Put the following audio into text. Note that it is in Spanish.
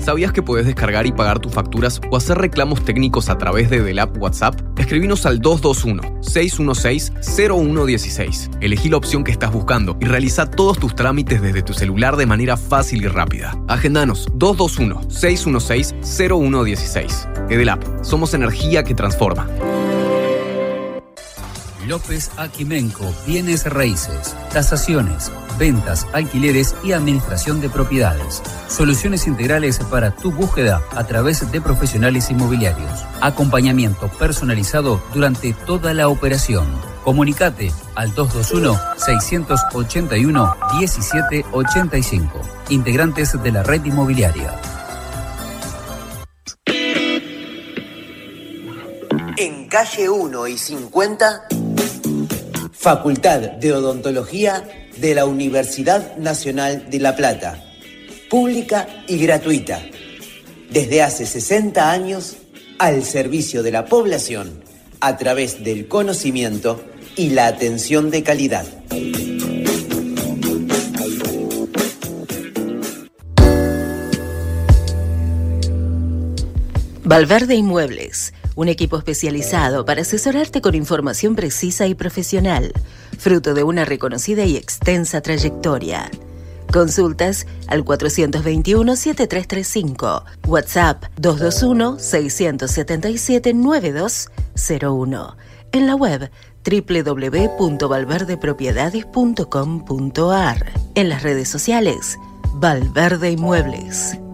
¿Sabías que podés descargar y pagar tus facturas o hacer reclamos técnicos a través de Del App WhatsApp? Escribinos al 221-616-0116. Elegí la opción que estás buscando y realiza todos tus trámites desde tu celular de manera fácil y rápida. Agendanos 221-616-0116. Edelap, somos energía que transforma. López Aquimenco, bienes raíces, tasaciones, ventas, alquileres y administración de propiedades. Soluciones integrales para tu búsqueda a través de profesionales inmobiliarios. Acompañamiento personalizado durante toda la operación. Comunicate al 221-681-1785. Integrantes de la red inmobiliaria. En calle 1 y 50, Facultad de Odontología de la Universidad Nacional de La Plata. Pública y gratuita. Desde hace 60 años, al servicio de la población, a través del conocimiento y la atención de calidad. Valverde Inmuebles, un equipo especializado para asesorarte con información precisa y profesional, fruto de una reconocida y extensa trayectoria. Consultas al 421-7335, WhatsApp 221-677-9201, en la web www.valverdepropiedades.com.ar, en las redes sociales Valverde Inmuebles.